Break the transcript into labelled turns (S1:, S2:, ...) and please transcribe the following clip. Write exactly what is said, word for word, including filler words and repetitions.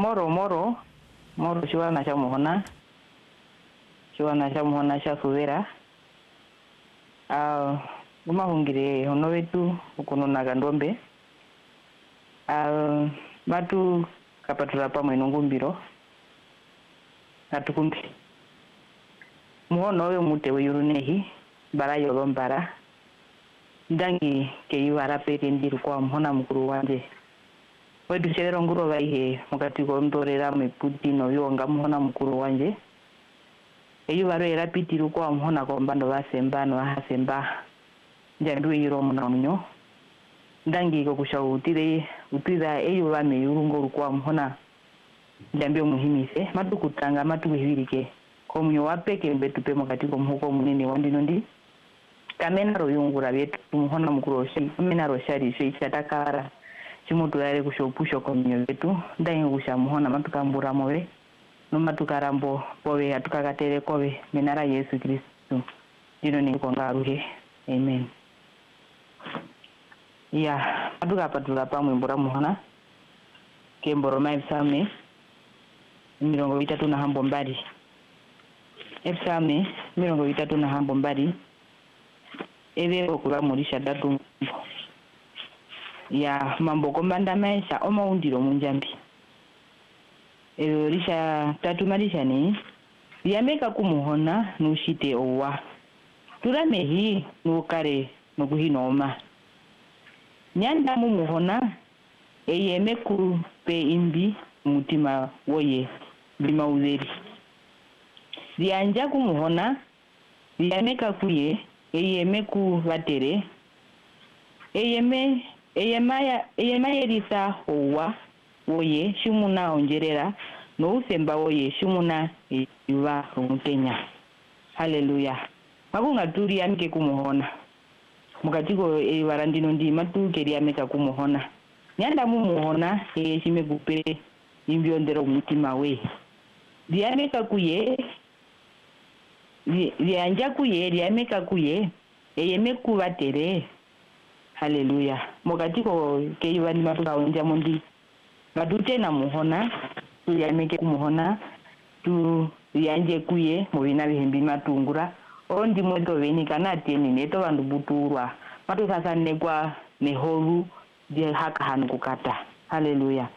S1: moro moro moro chiwana cha muhona chiwana cha muhona cha suvera ah guma hungire hono wetu ukono na gandombe ah batu kapatula pamwe nongumbiro natukumbi muhono we mutewe yurunehi bara yolombara ndangi ke yuara pete ndiru kwa muhona mukuru wanje wedu chero nguro baihe mukati ko ndorera me putino yonga muhona mukuru wanje eyu baro era pitiru kwa muhona ko mbando basembano ahasemba njandu yiro munonyo ndangi ko kushautire utira eyu bame yurungo kwa muhona njambio muhimise matukutanga matukuhirike ko munyo wapeke mbetupe mukati ko muko munene wandino ndi kamena royungura betu muhona mukuru shi kamena roshari shi chatakara chimutulare kushopusho ko munyo betu ndangi kusha muhona matukambura mowe no matukarambo powe atukakatere kowe menara Yesu Kristo dino ni kongaruhe amen ya aduka patula pamwe mbura muhona kemboro maipsame mirongo itatu na hambo mbali epsame mirongo itatu na hambo mbali ebe okulamulisha datu ya mambo kombanda maisha oma undiro munjambi ebe lisha tatu malisha ni yameka kumuhona nushite owa turamehi nukare nukuhinoma nyanda mumuhona eyeme ku pe imbi mutima woye bima uzeri dianja kumuhona yameka kuye eyeme ku batere eyeme eyemaya eyemayerisa owa woye shumuna onjerera no usemba woye shumuna yuva rumutenya haleluya makunga turi yamke kumuhona mukatiko e varandino ndi matukeri yameka kumuhona nyanda mumuhona e shime kupe imbyondero mutima we diameka kuye dianja kuye diameka kuye eyeme kubatere haleluya mukatiko ke yivani matuka onja mundi madute na muhona tu yameke kumuhona tu yanje kuye mubina bihimbi matungura ondi mweto beni kana teni neto bandu buturwa matu sasa negwa nehoru je haka hanu kukata haleluya